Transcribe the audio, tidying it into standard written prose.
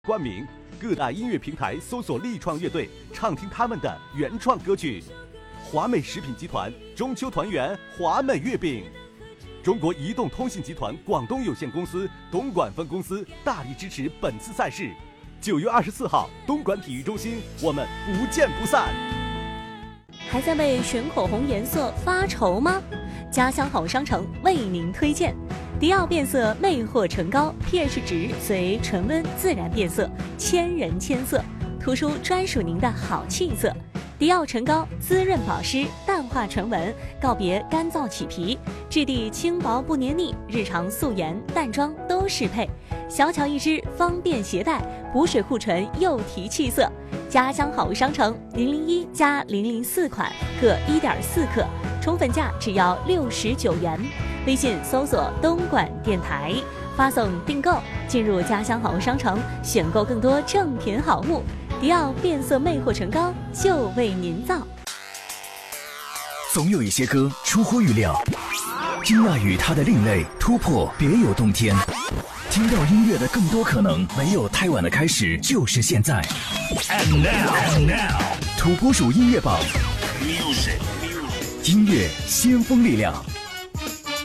冠名，各大音乐平台搜索力创乐队，畅听他们的原创歌曲。华美食品集团中秋团圆华美月饼，中国移动通信集团广东有限公司东莞分公司大力支持本次赛事。9月24号，东莞体育中心，我们不见不散。 还在为选口红颜色发愁吗？家乡好商城为您推荐迪奥变色魅惑唇膏 ，pH 值随唇温自然变色，千人千色，涂出专属您的好气色。迪奥唇膏滋润保湿，淡化唇纹，告别干燥起皮，质地轻薄不黏腻，日常素颜淡妆都适配。小巧一支，方便携带，补水护唇又提气色。家乡好物商城001加004款各1.4克，宠粉价只要69元。微信搜索东莞电台，发送订购，进入家乡好物商城，选购更多正品好物。迪奥变色魅惑唇膏就为您造。 总有一些歌出乎预料，惊讶于它的另类突破，别有洞天。听到音乐的更多可能，没有太晚的开始，就是现在。And now， 土拨鼠音乐榜，音乐先锋力量。